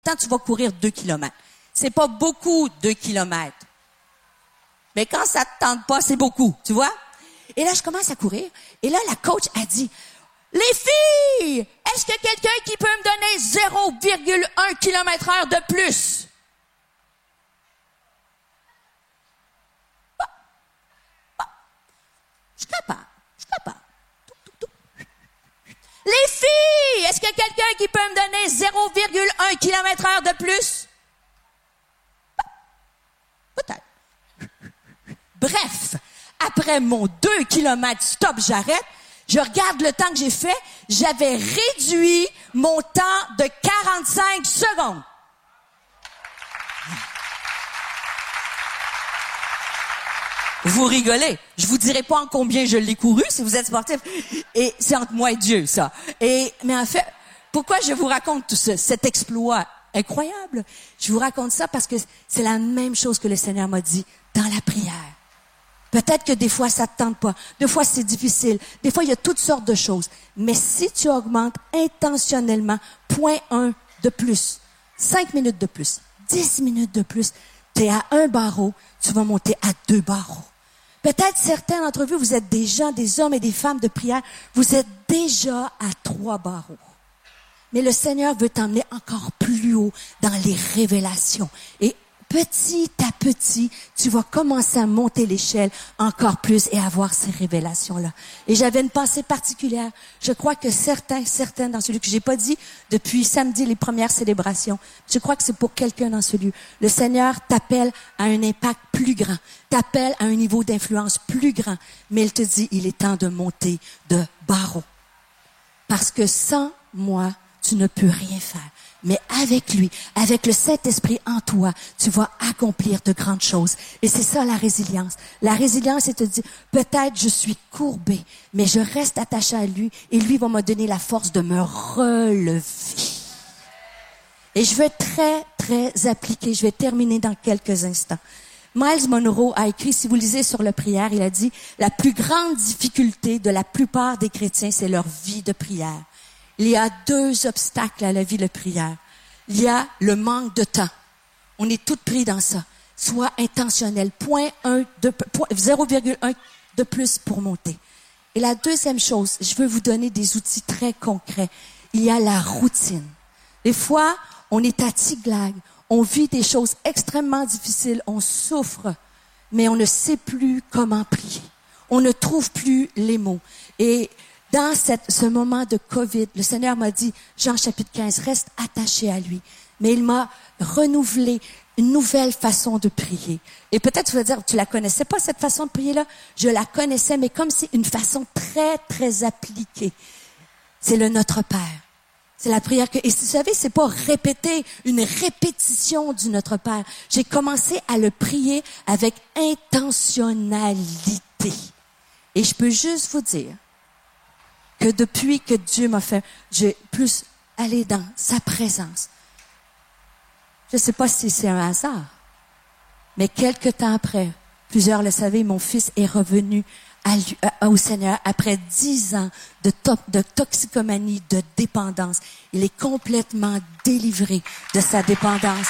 Tant tu vas courir 2 kilomètres. C'est pas beaucoup 2 kilomètres. Mais quand ça te tente pas, c'est beaucoup, tu vois? Et là, je commence à courir. Et là, la coach a dit, les filles, est-ce que quelqu'un qui peut me donner 0,1 km/h de plus? Je suis capable. Les filles, est-ce que quelqu'un qui peut me donner 0,1 km/h de plus? Peut-être. Bref, après mon 2 km stop, j'arrête. Je regarde le temps que j'ai fait. J'avais réduit mon temps de 45 secondes. Vous rigolez. Je vous dirai pas en combien je l'ai couru si vous êtes sportif. Et c'est entre moi et Dieu, ça. Mais en fait, pourquoi je vous raconte tout ça, cet exploit incroyable? Je vous raconte ça parce que c'est la même chose que le Seigneur m'a dit dans la prière. Peut-être que des fois, ça te tente pas. Des fois, c'est difficile. Des fois, il y a toutes sortes de choses. Mais si tu augmentes intentionnellement 0,1 de plus, 5 minutes de plus, 10 minutes de plus, tu es à 1 barreau, tu vas monter à 2 barreaux. Peut-être certains d'entre vous êtes des gens, des hommes et des femmes de prière, vous êtes déjà à 3 barreaux. Mais le Seigneur veut t'emmener encore plus haut dans les révélations. Et petit à petit, tu vas commencer à monter l'échelle encore plus et avoir ces révélations-là. Et j'avais une pensée particulière. Je crois que certains dans celui que j'ai pas dit depuis samedi, les premières célébrations, je crois que c'est pour quelqu'un dans ce lieu. Le Seigneur t'appelle à un impact plus grand, t'appelle à un niveau d'influence plus grand, mais il te dit, il est temps de monter de barreau. Parce que sans moi, tu ne peux rien faire. Mais avec lui, avec le Saint-Esprit en toi, tu vas accomplir de grandes choses. Et c'est ça la résilience. La résilience, c'est te dire, peut-être je suis courbé, mais je reste attaché à lui et lui va me donner la force de me relever. Et je vais être très, très appliqué. Je vais terminer dans quelques instants. Myles Munroe a écrit, si vous lisez sur le prière, il a dit, la plus grande difficulté de la plupart des chrétiens, c'est leur vie de prière. Il y a 2 obstacles à la vie de prière. Il y a le manque de temps. On est toutes pris dans ça. Soit intentionnel. 0,1 de plus pour monter. Et la deuxième chose, je veux vous donner des outils très concrets. Il y a la routine. Des fois, on est à Tiglag. On vit des choses extrêmement difficiles. On souffre. Mais on ne sait plus comment prier. On ne trouve plus les mots. Et dans ce moment de COVID, le Seigneur m'a dit, Jean chapitre 15, reste attaché à lui. Mais il m'a renouvelé une nouvelle façon de prier. Et peut-être tu vas dire, tu la connaissais pas cette façon de prier-là? Je la connaissais, mais comme c'est une façon très, très appliquée. C'est le Notre Père. C'est la prière que, et vous savez, c'est pas répéter, une répétition du Notre Père. J'ai commencé à le prier avec intentionnalité. Et je peux juste vous dire, que depuis que Dieu m'a fait, j'ai plus allé dans sa présence. Je ne sais pas si c'est un hasard, mais quelque temps après, plusieurs le savaient, mon fils est revenu au Seigneur après 10 ans de toxicomanie, de dépendance. Il est complètement délivré de sa dépendance.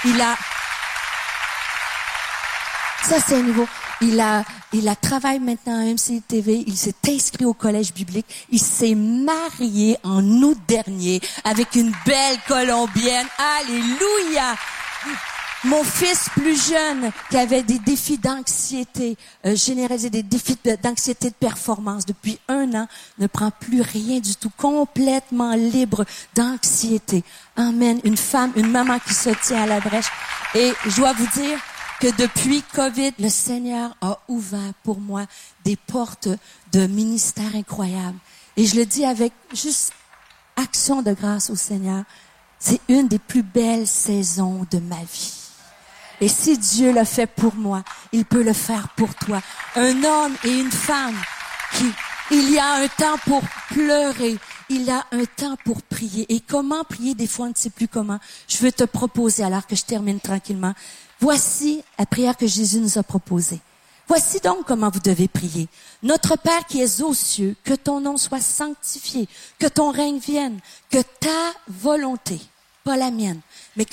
Ça c'est un niveau. Il a travaillé maintenant à MCTV, il s'est inscrit au collège biblique, il s'est marié en août dernier avec une belle Colombienne. Alléluia! Mon fils plus jeune, qui avait des défis d'anxiété généralisés, des défis d'anxiété de performance depuis 1 an, ne prend plus rien du tout, complètement libre d'anxiété. Amen. Une femme, une maman qui se tient à la brèche. Et je dois vous dire que depuis COVID, le Seigneur a ouvert pour moi des portes de ministère incroyables. Et je le dis avec juste action de grâce au Seigneur. C'est une des plus belles saisons de ma vie. Et si Dieu l'a fait pour moi, il peut le faire pour toi. Un homme et une femme il y a un temps pour pleurer. Il y a un temps pour prier. Et comment prier? Des fois, on ne sait plus comment. Je veux te proposer, alors que je termine tranquillement. Voici la prière que Jésus nous a proposée. Voici donc comment vous devez prier. Notre Père qui es aux cieux, que ton nom soit sanctifié, que ton règne vienne, que ta volonté, pas la mienne, mais que